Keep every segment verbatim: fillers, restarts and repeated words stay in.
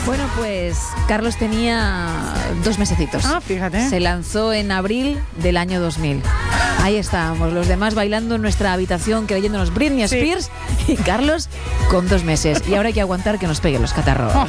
Bueno, pues Carlos tenía dos mesecitos. Ah, fíjate. Se lanzó en abril del año dos mil. Ahí estábamos, los demás bailando en nuestra habitación, creyéndonos Britney Sí. Spears, y Carlos con dos meses. Y ahora hay que aguantar que nos peguen los catarros. Oh.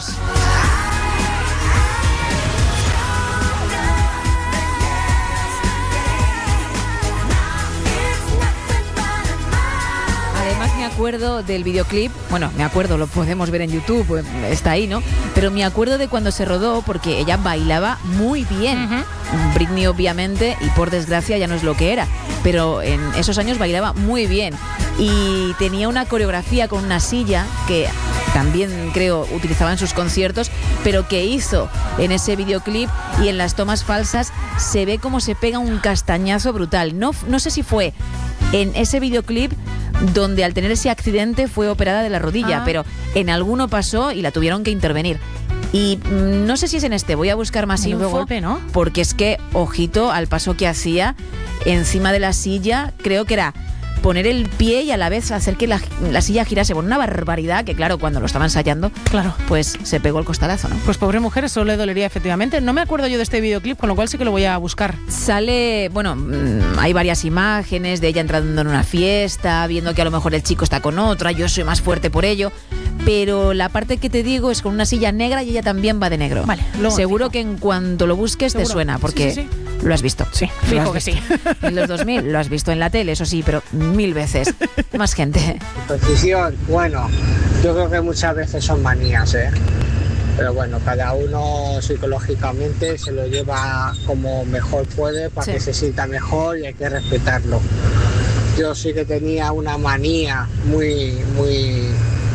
Además me acuerdo del videoclip, bueno, me acuerdo, lo podemos ver en YouTube, está ahí, ¿no? Pero me acuerdo de cuando se rodó porque ella bailaba muy bien. Uh-huh. Britney obviamente, y por desgracia ya no es lo que era, pero en esos años bailaba muy bien y tenía una coreografía con una silla que también creo utilizaba en sus conciertos, pero que hizo en ese videoclip, y en las tomas falsas se ve cómo se pega un castañazo brutal. No, no sé si fue en ese videoclip donde al tener ese accidente fue operada de la rodilla, Ah. pero en alguno pasó y la tuvieron que intervenir. Y mm, no sé si es en este, voy a buscar más Menudo info, golpe, ¿no? porque es que, ojito al paso que hacía encima de la silla, creo que era poner el pie y a la vez hacer que la, la silla girase. Bueno, una barbaridad que, claro, cuando lo estaba ensayando, Claro. pues se pegó el costalazo, ¿no? Pues pobre mujer, eso le dolería efectivamente. No me acuerdo yo de este videoclip, con lo cual sí que lo voy a buscar. Sale, bueno, mm, hay varias imágenes de ella entrando en una fiesta, viendo que a lo mejor el chico está con otra, yo soy más fuerte por ello, pero la parte que te digo es con una silla negra y ella también va de negro. Vale, luego Seguro fijo. que en cuanto lo busques Seguro. te suena, porque Sí, sí, lo has visto. Sí, Lo fijo has que visto. sí. En los dos mil lo has visto en la tele, eso sí, pero mil veces. Más gente. Precisión, bueno, yo creo que muchas veces son manías, ¿eh? Pero bueno, cada uno psicológicamente se lo lleva como mejor puede para Sí. que se sienta mejor, y hay que respetarlo. Yo sí que tenía una manía muy, muy,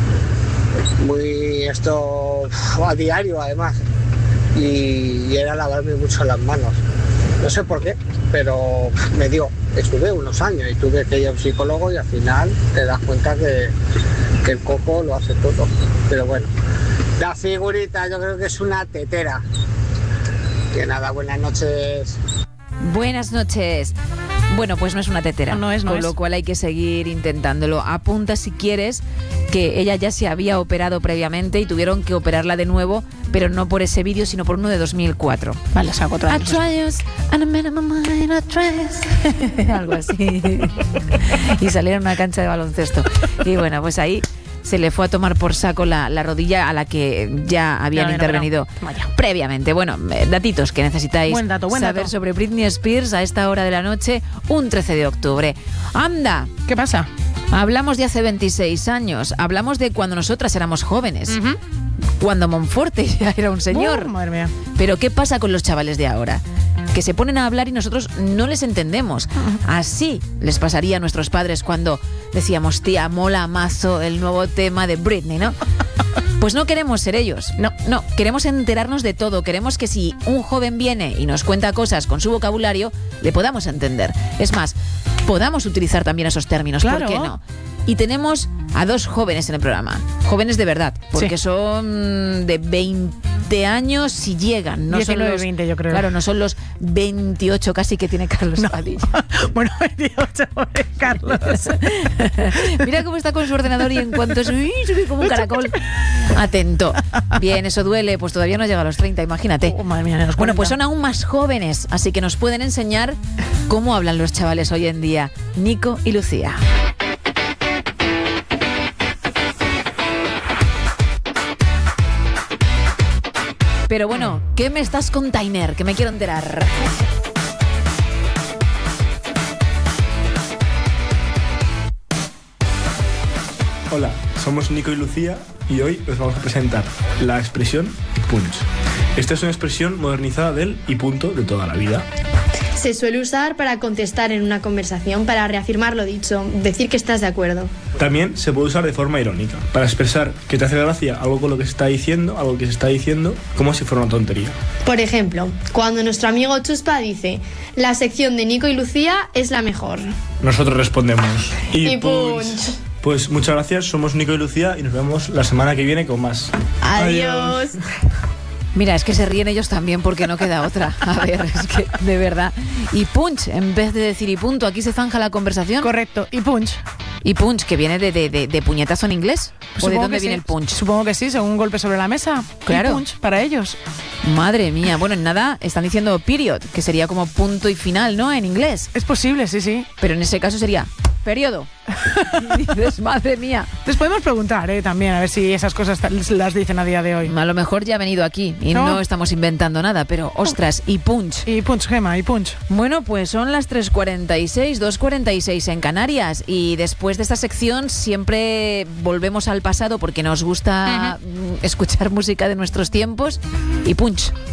muy esto a diario además, y, y era lavarme mucho las manos. No sé por qué, pero me dio. Estuve unos años y tuve que ir a un psicólogo, y al final te das cuenta que, que el coco lo hace todo. Pero bueno, la figurita yo creo que es una tetera. Que nada, buenas noches. Buenas noches. Bueno, pues no es una tetera, No, no es, no con es. lo cual hay que seguir intentándolo. Apunta, si quieres, que ella ya se había operado previamente y tuvieron que operarla de nuevo, pero no por ese vídeo, sino por uno de dos mil cuatro. Vale, saco otra I vez. try us and a minimum in a trace. Algo así. Y salieron a una cancha de baloncesto. Y bueno, pues ahí se le fue a tomar por saco la, la rodilla a la que ya habían Ya, ya, intervenido ya. Vaya. previamente. Bueno, eh, datitos que necesitáis Buen dato, buen saber dato. sobre Britney Spears a esta hora de la noche, un trece de octubre. ¡Anda! ¿Qué pasa? Hablamos de hace veintiséis años, hablamos de cuando nosotras éramos jóvenes, Ujú. cuando Monforte ya era un señor. Uh, madre mía. Pero ¿qué pasa con los chavales de ahora? Que se ponen a hablar y nosotros no les entendemos. Así les pasaría a nuestros padres cuando decíamos, tía, mola mazo el nuevo tema de Britney, ¿no? Pues no queremos ser ellos. No, no, queremos enterarnos de todo. Queremos que si un joven viene y nos cuenta cosas con su vocabulario, le podamos entender. Es más, podamos utilizar también esos términos. Claro. ¿Por qué no? Y tenemos a dos jóvenes en el programa. Jóvenes de verdad, porque Sí. son de veinte años si llegan. No son diecinueve, los, veinte, yo creo. Claro, no son los veintiocho casi que tiene Carlos Padilla. Bueno, veintiocho, pobre Carlos. Mira cómo está con su ordenador y en cuanto sube, sube como un caracol. Atento. Bien, eso duele, pues todavía no llega a los treinta, imagínate. Oh, madre mía, de los Bueno, pues cuarenta. son aún más jóvenes, así que nos pueden enseñar cómo hablan los chavales hoy en día. Nico y Lucía. Pero bueno, ¿qué me estás con Tainer? Que me quiero enterar. Hola, somos Nico y Lucía y hoy os vamos a presentar la expresión punch. Esta es una expresión modernizada del y punto de toda la vida. Se suele usar para contestar en una conversación, para reafirmar lo dicho, decir que estás de acuerdo. También se puede usar de forma irónica, para expresar que te hace gracia algo con lo que se está diciendo, algo que se está diciendo, como si fuera una tontería. Por ejemplo, cuando nuestro amigo Chuspa dice, la sección de Nico y Lucía es la mejor. Nosotros respondemos Y punch. Pues muchas gracias, somos Nico y Lucía y nos vemos la semana que viene con más. Adiós. Mira, es que se ríen ellos también porque no queda otra. A ver, es que de verdad. Y punch, en vez de decir y punto, aquí se zanja la conversación. Correcto. Y punch. Y punch, que viene de, de, de, de puñetazo en inglés. Pues ¿O de supongo dónde que viene sí. el punch? Supongo que sí, según un golpe sobre la mesa. Claro. Y punch para ellos. Madre mía. Bueno, en nada están diciendo period, que sería como punto y final, ¿no? En inglés. Es posible, sí, sí. Pero en ese caso sería periodo. Y dices, madre mía. Les podemos preguntar, ¿eh? También, a ver si esas cosas las dicen a día de hoy. A lo mejor ya ha venido aquí y no, no estamos inventando nada, pero ostras, y punch. Y punch, Gema, y punch. Bueno, pues son las tres cuarenta y seis, dos cuarenta y seis en Canarias, y después de esta sección siempre volvemos al pasado porque nos gusta uh-huh. escuchar música de nuestros tiempos y punch.